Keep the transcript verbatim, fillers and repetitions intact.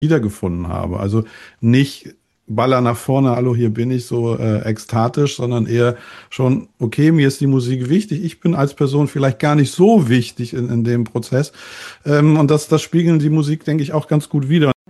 wiedergefunden habe. Also nicht Baller nach vorne, hallo, hier bin ich so äh, ekstatisch, sondern eher schon, okay, mir ist die Musik wichtig. Ich bin als Person vielleicht gar nicht so wichtig in, in dem Prozess. Ähm, und das, das spiegeln die Musik, denke ich, auch ganz gut wider.